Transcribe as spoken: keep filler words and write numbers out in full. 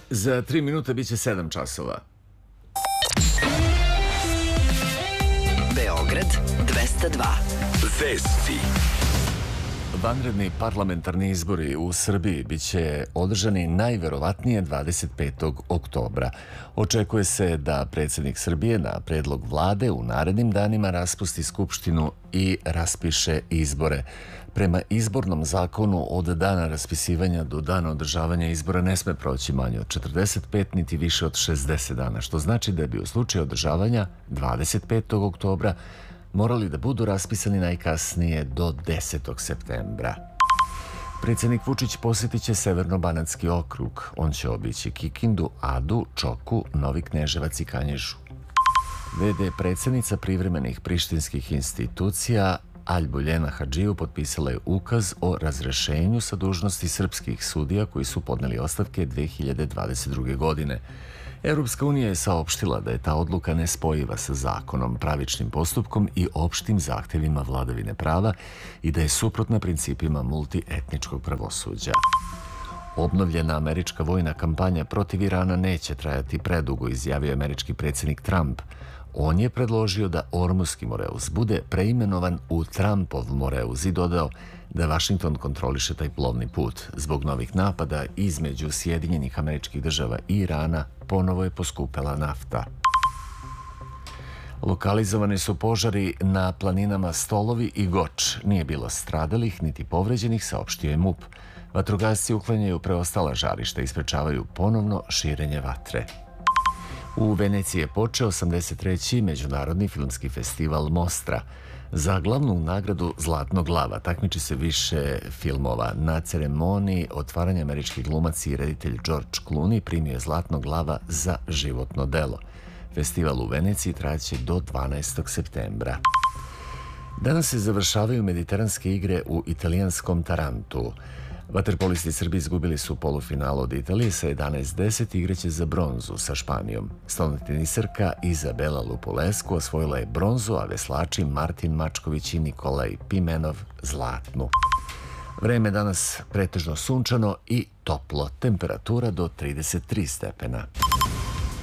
Za tri minuta biće sedam časova. Beograd dvesta dva. Vesti. Vanredni parlamentarni izbori u Srbiji biće održani najverovatnije dvadeset petog oktobra. Očekuje se da predsjednik Srbije na predlog vlade u narednim danima raspusti skupštinu i raspiše izbore. Prema izbornom zakonu od dana raspisivanja do dana održavanja izbora ne sme proći manje od četrdeset pet niti više od šezdeset dana, što znači da bi u slučaju održavanja dvadeset petog oktobra morali da budu raspisani najkasnije do desetog septembra. Predsjednik Vučić posjetit će Severno-banatski okrug. On će obići Kikindu, Adu, Čoku, Novi Kneževac i Kanjižu. ve de predsjednica privremenih prištinskih institucija Albuljena Hadžiju potpisala je ukaz o razrešenju sa dužnosti srpskih sudija koji su podneli ostavke dve hiljade dvadeset druge. godine. Europska unija je saopštila da je ta odluka nespojiva sa zakonom, pravičnim postupkom i opštim zahtevima vladavine prava i da je suprotna principima multietničkog pravosuđa. Obnovljena američka vojna kampanja protiv Irana neće trajati predugo, izjavio američki predsjednik Trump. On je predložio da Ormuski Moreus bude preimenovan u Trumpov Moreus i dodao da Vašington kontroliše taj plovni put. Zbog novih napada između Sjedinjenih Američkih Država i Irana ponovo je poskupela nafta. Lokalizovani su požari na planinama Stolovi i Goč. Nije bilo stradalih niti povređenih, saopštio je MUP. Vatrogasci uklanjaju preostala žarišta i sprečavaju ponovno širenje vatre. U Veneciji je počeo osamdeset treći Međunarodni filmski festival Mostra. Za glavnu nagradu Zlatnog lava takmiči se više filmova. Na ceremoniji otvaranja američki glumac i reditelj George Clooney primio je Zlatnog lava za životno delo. Festival u Veneciji trajaće do dvanaestog septembra. Danas se završavaju mediteranske igre u italijanskom Tarantu. Vaterpolisti Srbi izgubili su polufinalu od Italije sa jedanaest deset, igraće za bronzu sa Španijom. Stolnoteniserka Izabela Lupulescu osvojila je bronzu, a veslači Martin Mačković i Nikolaj Pimenov zlatnu. Vreme danas pretežno sunčano i toplo, temperatura do trideset tri stepena.